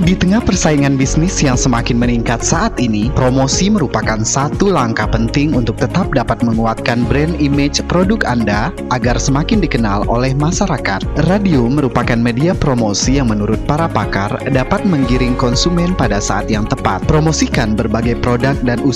Di tengah persaingan bisnis yang semakin meningkat saat ini, promosi merupakan satu langkah penting untuk tetap dapat menguatkan brand image produk Anda agar semakin dikenal oleh masyarakat. Radio merupakan media promosi yang menurut para pakar dapat menggiring konsumen pada saat yang tepat. Promosikan berbagai produk dan usaha